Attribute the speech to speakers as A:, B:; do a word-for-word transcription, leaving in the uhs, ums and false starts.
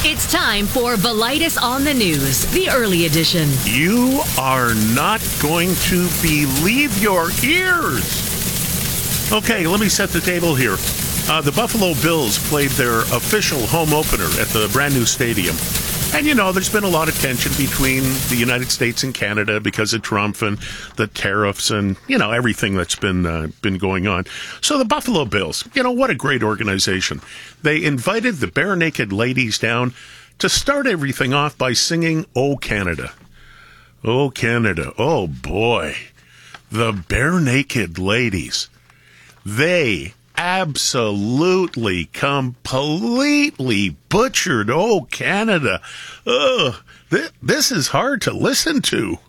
A: It's time for Velitis on the News, the early edition.
B: You are not going to believe your ears. Okay, let me set the table here. Uh, the Buffalo Bills played their official home opener at the brand new stadium. And, you know, there's been a lot of tension between the United States and Canada because of Trump and the tariffs and, you know, everything that's been uh, been going on. So the Buffalo Bills, you know, what a great organization. They invited the Bare Naked Ladies down to start everything off by singing "Oh, Canada." Oh, Canada. Oh, boy. The Bare Naked Ladies. They absolutely, completely butchered "Oh, Canada." Ugh, th- this is hard to listen to.